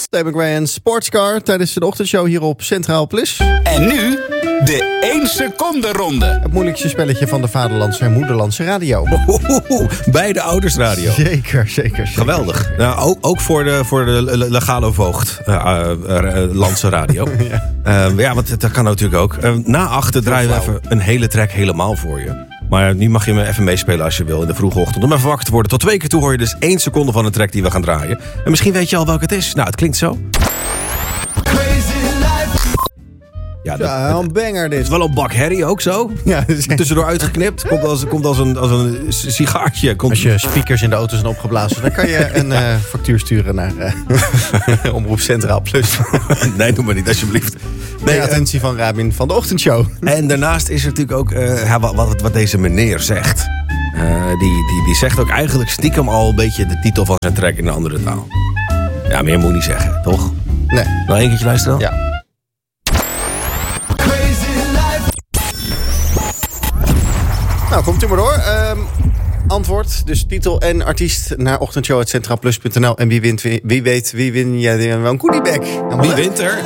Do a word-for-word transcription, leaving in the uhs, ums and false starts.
David Gray Sportscar tijdens de ochtendshow hier op Centraal Plus. En nu de één seconde ronde. Het moeilijkste spelletje van de vaderlandse en moederlandse radio. Ohohoho, bij de oudersradio. Zeker, zeker, zeker. Geweldig. Nou, ook, ook voor de, voor de legale voogd. Uh, uh, uh, landse radio. ja. Uh, ja, want dat kan natuurlijk ook. Uh, na achter draaien we even een hele track helemaal voor je. Maar nu mag je me even meespelen als je wil in de vroege ochtend. Om even wakker te worden. Tot twee keer toe hoor je dus één seconde van een track die we gaan draaien. En misschien weet je al welke het is. Nou, het klinkt zo. Ja, dat, ja, een banger dit. Het is wel een bak herrie ook zo. Ja, tussendoor uitgeknipt. Komt als, komt als, een, als een sigaartje. Komt... Als je speakers in de auto zijn opgeblazen, dan kan je een uh, factuur sturen naar uh, Omroep Centraal Plus. Nee, doe maar niet, alsjeblieft. Nee, de attentie van Rabin van de ochtendshow. En daarnaast is er natuurlijk ook uh, ja, wat, wat, wat deze meneer zegt. Uh, die, die, die zegt ook eigenlijk stiekem al een beetje de titel van zijn track in een andere taal. Ja, meer moet je niet zeggen, toch? Nee. Nog één keertje luisteren dan? Ja. Nou, komt u maar door. Um, antwoord, dus titel en artiest naar ochtendshow uit centraalplus punt n l. En wie wint, wie, wie weet, wie win jij wel een goodiebag? Wie wint er?